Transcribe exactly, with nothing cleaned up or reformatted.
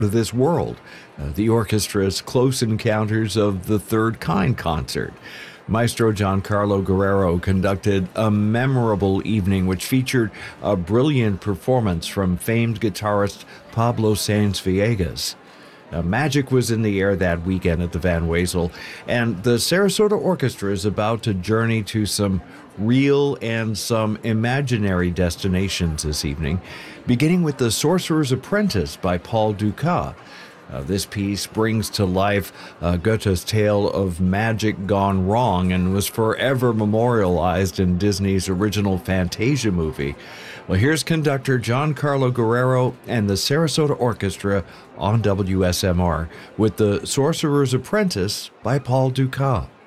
of this world. Uh, the orchestra's Close Encounters of the Third Kind concert. Maestro Giancarlo Guerrero conducted a memorable evening which featured a brilliant performance from famed guitarist Pablo Sanz Villegas. Uh, magic was in the air that weekend at the Van Wezel, and the Sarasota Orchestra is about to journey to some real and some imaginary destinations this evening, beginning with The Sorcerer's Apprentice by Paul Dukas. Uh, this piece brings to life uh, Goethe's tale of magic gone wrong and was forever memorialized in Disney's original Fantasia movie. Well, here's conductor Giancarlo Guerrero and the Sarasota Orchestra on W S M R with The Sorcerer's Apprentice by Paul Dukas.